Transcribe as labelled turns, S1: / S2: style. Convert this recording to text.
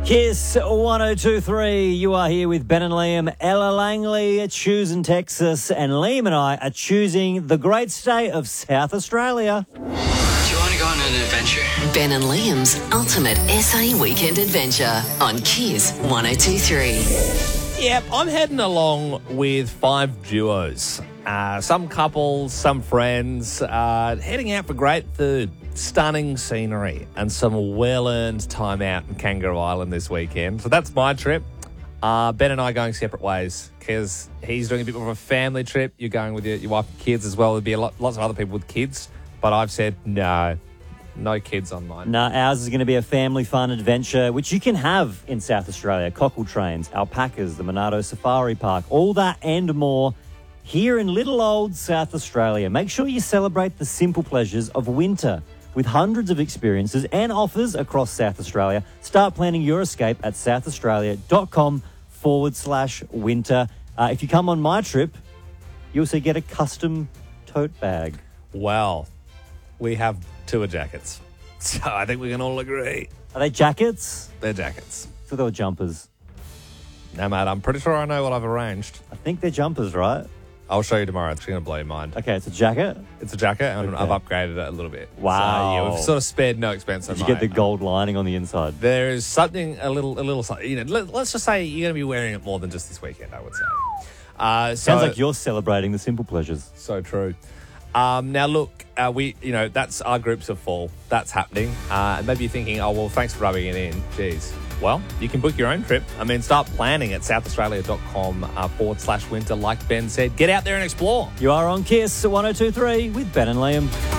S1: Kiss 1023. You are here with Ben and Liam. Ella Langley are choosing Texas, and Liam and I are choosing the great state of South Australia.
S2: Do you want to go on an adventure?
S3: Ben and Liam's ultimate SA weekend adventure on Kiss 1023.
S4: Yep, I'm heading along with 5 duos. Some couples, some friends, heading out for great food, stunning scenery, and some well-earned time out in Kangaroo Island this weekend. So that's my trip. Ben and I are going separate ways because he's doing a bit more of a family trip. You're going with your wife and kids as well. There'll be lots of other people with kids. But I've said no kids on mine.
S1: No, ours is going to be a family fun adventure, which you can have in South Australia. Cockle trains, alpacas, the Monado Safari Park, all that and more here in little old South Australia. Make sure you celebrate the simple pleasures of winter with hundreds of experiences and offers across South Australia. Start planning your escape at southaustralia.com/winter. If you come on my trip, you also get a custom tote bag.
S4: Well, we have tour jackets. So I think we can all agree.
S1: Are they jackets?
S4: They're jackets.
S1: So they were jumpers.
S4: No, mate, I'm pretty sure I know what I've arranged.
S1: I think they're jumpers, right?
S4: I'll show you tomorrow. It's going to blow your mind.
S1: Okay, it's a jacket.
S4: It's a jacket, and
S1: Okay.
S4: I've upgraded it a little bit.
S1: Wow.
S4: So, yeah, we've sort of spared no expense on
S1: Did you
S4: mine.
S1: get the gold lining on the inside?
S4: There is something a little something. You know, let's just say you're going to be wearing it more than just this weekend, I would say.
S1: Sounds like you're celebrating the simple pleasures.
S4: So true. Now look, that's our groups of 4. That's happening. And maybe you're thinking, oh well, thanks for rubbing it in. Jeez. Well, you can book your own trip. I mean, start planning at southaustralia.com/winter. Like Ben said, get out there and explore.
S1: You are on Kiss 1023 with Ben and Liam.